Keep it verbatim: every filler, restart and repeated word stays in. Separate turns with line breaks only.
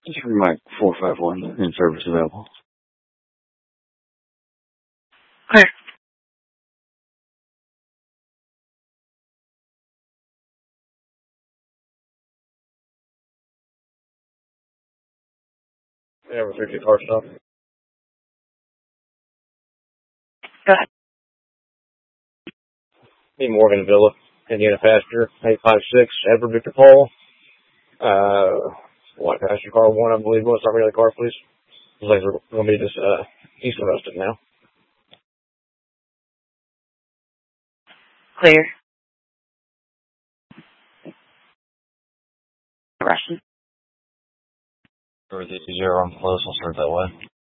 Mike four five one in service available.
Clear.
Yeah, we're through to car stop.
Go ahead.
Be Morgan Villa, Indiana Passenger, eight five six, Edward Victor Paul. Uh, white passenger car one, I believe. What's our other car, please? Looks like we're going to be just, uh, east of Ruston now.
Clear. Russian.
Zero on close, I'll start that way.